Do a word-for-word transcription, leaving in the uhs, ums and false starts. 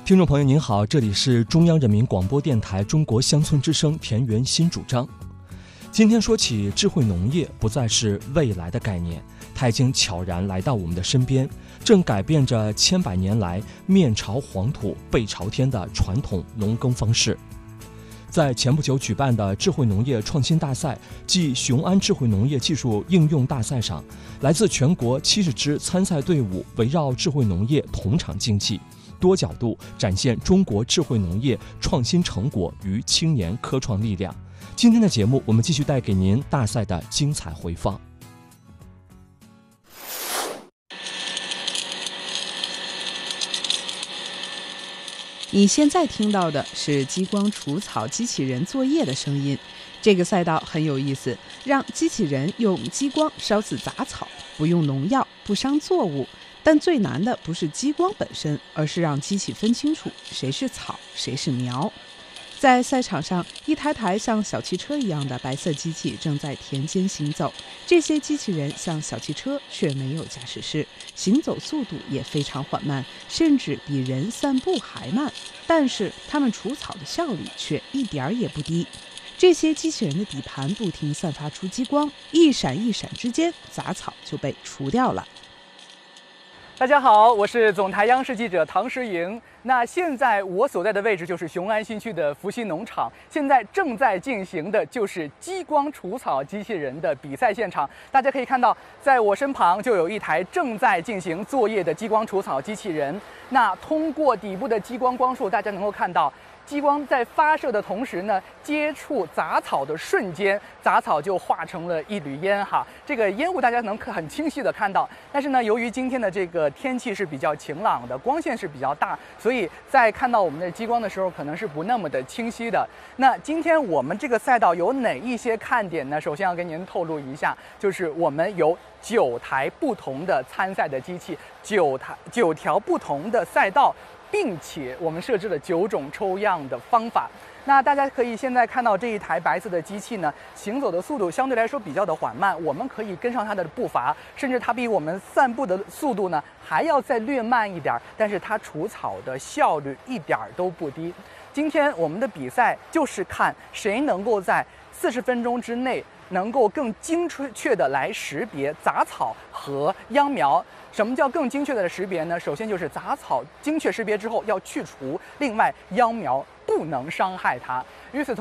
听众朋友您好，这里是中央人民广播电台中国乡村之声田园新主张。今天说起智慧农业，不再是未来的概念，它已经悄然来到我们的身边，正改变着千百年来面朝黄土背朝天的传统农耕方式。在前不久举办的智慧农业创新大赛暨雄安智慧农业技术应用大赛上，来自全国七十支参赛队伍围绕智慧农业同场竞技，多角度展现中国智慧农业创新成果与青年科创力量。今天的节目，我们继续带给您大赛的精彩回放。 你现在听到的是激光除草机器人作业的声音。这个赛道很有意思，让机器人用激光烧死杂草，不用农药，不伤作物。但最难的不是激光本身，而是让机器分清楚谁是草，谁是苗。在赛场上，一台台像小汽车一样的白色机器正在田间行走。这些机器人像小汽车，却没有驾驶室，行走速度也非常缓慢，甚至比人散步还慢。但是它们除草的效率却一点儿也不低。这些机器人的底盘不停散发出激光，一闪一闪之间，杂草就被除掉了。 大家好，我是总台央视记者唐诗莹。那现在我所在的位置就是雄安新区的福熙农场，现在正在进行的就是激光除草机器人的比赛现场。大家可以看到，在我身旁就有一台正在进行作业的激光除草机器人。那通过底部的激光光束，大家能够看到，激光在发射的同时呢，接触杂草的瞬间，杂草就化成了一缕烟哈。这个烟雾大家能很清晰的看到。但是呢，由于今天的这个天气是比较晴朗的，光线是比较大，所以在看到我们的激光的时候，可能是不那么的清晰的。那今天我们这个赛道有哪一些看点呢？首先要跟您透露一下，就是我们有九台不同的参赛的机器，九台九条不同的赛道。并且我们设置了九种抽样的方法。那大家可以现在看到这一台白色的机器呢，行走的速度相对来说比较的缓慢，我们可以跟上它的步伐，甚至它比我们散步的速度呢还要再略慢一点，但是它除草的效率一点都不低。今天我们的比赛就是看谁能够在四十分钟之内能够更精确的来识别杂草和秧苗。什么叫更精确的识别呢？首先就是杂草精确识别之后要去除，另外秧苗不能伤害它。与此同